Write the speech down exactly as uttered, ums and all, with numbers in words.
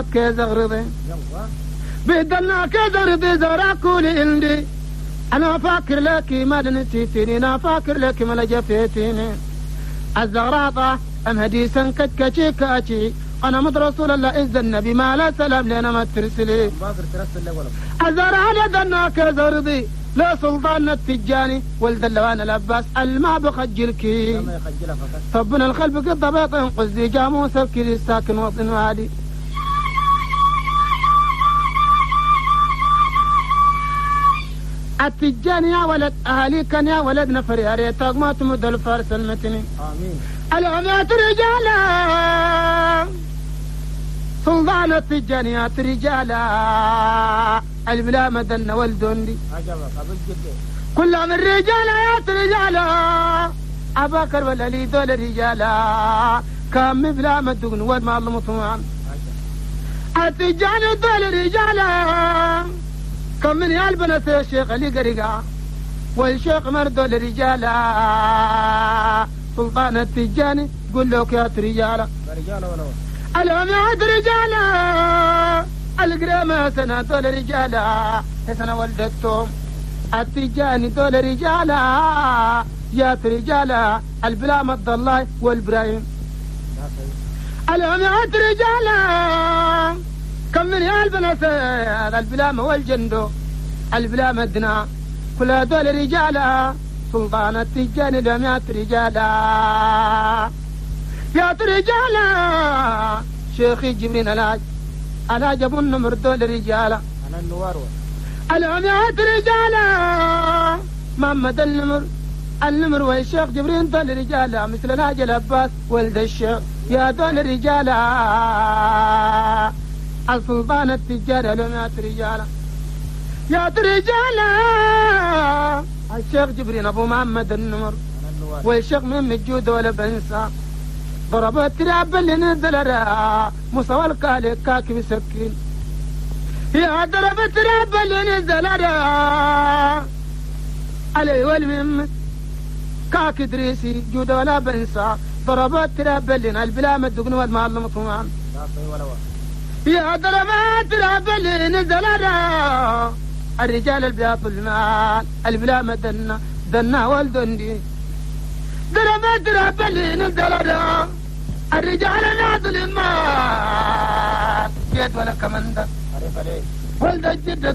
كزغرضي بدلنا كزغرضي زراكولي عندي أنا فاكر لك ما نسيتني أنا فاكر لك ما لجفتيني الزغراطة أم هديسا كتكتشي كاتشي أنا مد رسول الله إذ النبي ما لا سلام لنا ما ترسلي الزهر على دنا كزغرضي لا سلطان التجاني ولد اللوان العباس الماء بخجلكي ربنا الخلب قد بيطن قصدي جاموس الكلي الساكن وطن وادي التجاني يا ولد أهالي كان يا ولد نفر يا ريتك ما تمد الفارس المتني آمين العمات رجالا سلطان التجانيات رجالا البلا مدن والدندي كل من رجالات رجالا أبا كربل لي دول رجالا كم بلا مدن والمال مطمئن التجاني دول رجالا كم من يالبنا الشيخ علي قريقا والشيخ مردو لرجالا سلطان التجاني قل له يا رجالا رجالا ولا العماد رجالا القرامة سنة دول رجالا سنة ولدتهم التجاني دول رجالا يا رجالا البلا مد الله والبراهيم العماد رجالا كم من يالبنا البلامة والجندو البلامة الدنا كل هذول رجالا سلطان التجاني لمئات رجالا يا رجالا شيخي جبرين الهاج الهاج ابو النمر دول رجالا انا النوار العميات رجالا محمد النمر النمر والشيخ جبرين دول رجالا مثل الهاج العباس ولد الشيخ يا دول رجالا السلطان التجاري لمئات رجالا يا رجالا الشيخ جبرين ابو محمد النمر والشيخ من الجود ولا بنسى ضربت راب اللي نزل را مصور الكالي كاكي مسكين يا ضربت راب اللي نزل را علي والمم كاكي دريسي جود ولا بنسى ضربت راب اللي البلا مدقن والمعلم طمان يا ضربت راب اللي نزل را الرجال البياط المال البلا مدنا دنا والدندي ضربت راب اللي نزل را الرجال نازل المال جيت ولا كمندر ولد الجد